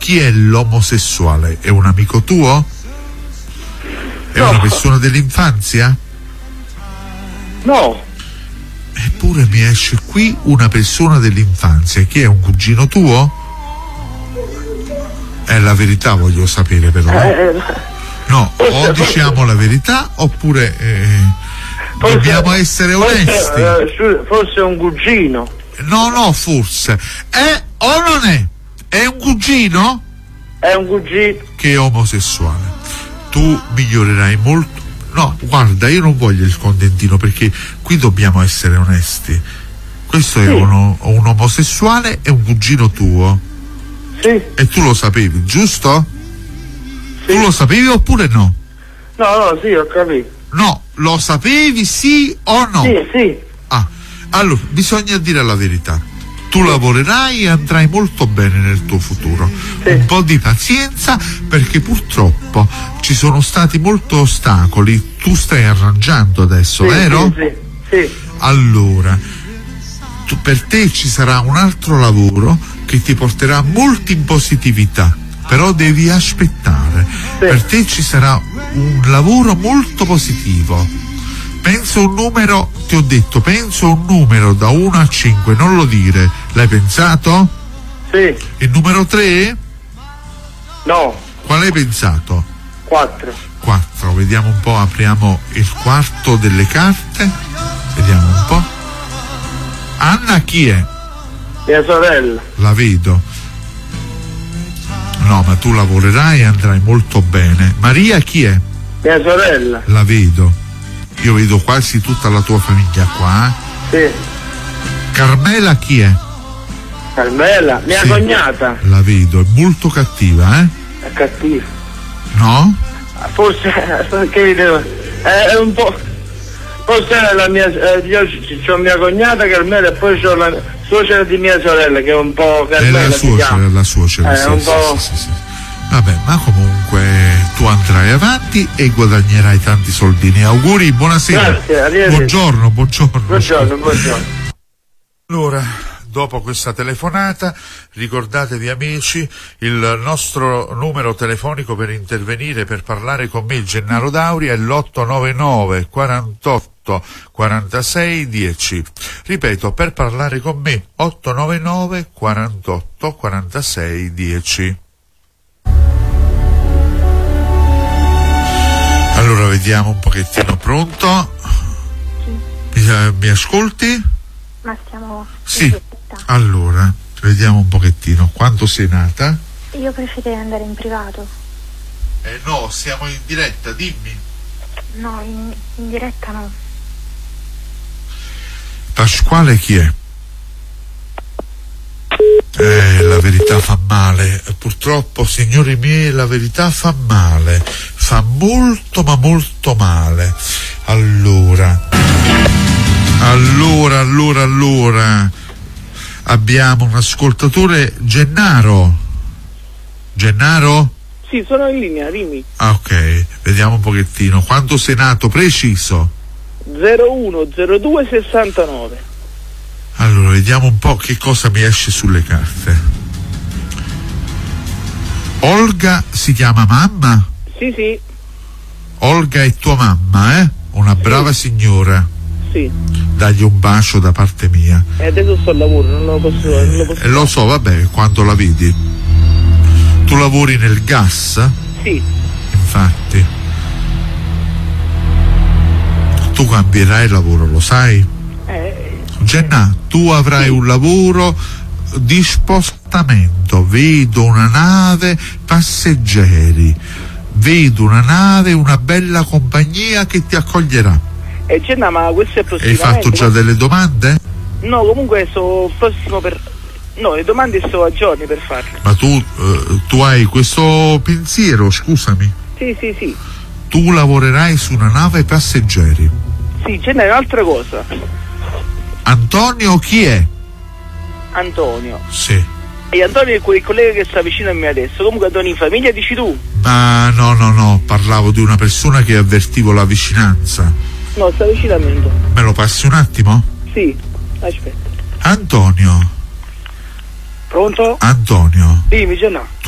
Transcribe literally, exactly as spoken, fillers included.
chi è l'omosessuale? È un amico tuo? È No. una persona dell'infanzia? No. Eppure mi esce qui una persona dell'infanzia. Chi è, un cugino tuo? È la verità, voglio sapere però. eh. Eh, No, o diciamo la verità oppure eh, forse- dobbiamo essere onesti. Forse, eh, su- forse è un cugino. No, no, forse. È o non è? È un cugino È un cugino. che è omosessuale. Tu migliorerai molto. No, guarda, io non voglio il contentino perché qui dobbiamo essere onesti. Questo è Sì. uno, un omosessuale e un cugino tuo. Sì. E tu lo sapevi, giusto? Sì. Tu lo sapevi oppure no? No, no, sì, ho capito. No, lo sapevi sì o no? Sì, sì. Ah, allora, bisogna dire la verità. Tu lavorerai e andrai molto bene nel tuo futuro. Sì. Un po' di pazienza perché purtroppo ci sono stati molti ostacoli. Tu stai arrangiando adesso, Sì, vero? Sì, sì, sì. Allora, tu- per te ci sarà un altro lavoro che ti porterà molto in positività, però devi aspettare. Sì. Per te ci sarà un lavoro molto positivo. Penso un numero, ti ho detto, penso un numero da uno a cinque, non lo dire. L'hai pensato? Sì. Il numero tre? No, Qual hai pensato? quattro. quattro, vediamo un po', apriamo il quarto delle carte, vediamo un po'. Anna chi è? Mia sorella. La vedo. No, ma tu lavorerai e andrai molto bene. Maria chi è? Mia sorella. La vedo. Io vedo quasi tutta la tua famiglia qua. Eh? Sì. Carmela chi è? Carmela. Mia Sì. cognata. La vedo, è molto cattiva, eh? È cattiva. No? Forse, che devo... È un po'... Forse è la mia... Eh, io ho mia cognata Carmela e poi ho la suocera di mia sorella che è un po' È Carmela. la si suocera, chiama. la suocera. Eh, sì, un sì, po'... sì, sì, sì. Vabbè, ma comunque tu andrai avanti e guadagnerai tanti soldini. Auguri, buonasera. Grazie, arrivederci. Buongiorno, buongiorno. Buongiorno, buongiorno. Allora, dopo questa telefonata, ricordatevi amici, il nostro numero telefonico per intervenire, per parlare con me, il Gennaro Dauri, è l'otto nove nove quarantotto quarantasei dieci. Ripeto, per parlare con me, otto nove nove quarantotto quarantasei dieci. Allora, vediamo un pochettino, pronto? Sì. Mi, mi ascolti? Ma stiamo Sì. in diretta. Allora, vediamo un pochettino. Quando sei nata? Io preferirei andare in privato. Eh no, siamo in diretta, dimmi. No, in, in diretta no. Pasquale chi è? Eh, la verità fa male. Purtroppo, signori miei, la verità fa male. Fa molto ma molto male. Allora. Allora, allora, allora. Abbiamo un ascoltatore, Gennaro. Gennaro? Sì, sono in linea, dimmi. Ah, ok, vediamo un pochettino. Quando sei nato, preciso? zero uno zero due sessantanove. Allora, vediamo un po' che cosa mi esce sulle carte. Olga si chiama mamma? Sì, sì, Olga è tua mamma, eh? Una brava signora. sì. Dagli un bacio da parte mia. E adesso sto al lavoro, non lo posso, non lo posso. E lo so, vabbè, quando la vedi. Tu lavori nel gas? Sì, Infatti. Tu cambierai lavoro, lo sai? eh, Genna, tu avrai un lavoro di spostamento. Vedo una nave passeggeri. Vedo una nave, una bella compagnia che ti accoglierà. e c'è una, ma questo è Hai prossimamente. fatto già delle domande? No, comunque sto prossimo per... No, le domande sto a giorni per farle. Ma tu, eh, tu hai questo pensiero, scusami. Sì, sì, sì. Tu lavorerai su una nave passeggeri. Sì, c'è un'altra cosa. Antonio chi è? Antonio. Sì. E Antonio è quel collega che sta vicino a me adesso. Comunque Antonio in famiglia dici tu? Ma no, no, no, parlavo di una persona che avvertivo la vicinanza. No, sta vicino a me. Antonio. Me lo passi un attimo? Sì, aspetta. Antonio, Pronto? Antonio. Dimmi, c'è no.